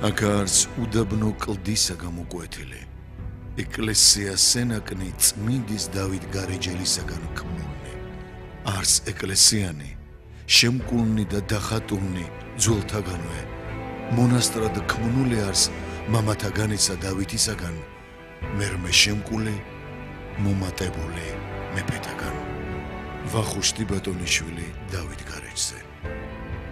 აკარს უდაბნო კლდისა გამოკვეთილი ეკლესია სენაკნი წმინდის დავით გარეჯელისაგან ქმნილნი არს ეკლესიანი შემკულნი და დახატულნი ძველთაგანვე მონასტრად ქმნული არს მამათაგანისა დავითისაგან მერმე შემკული მომატებული მეფეთაგან ვახუშტი ბატონიშვილი დავით გარეჯზე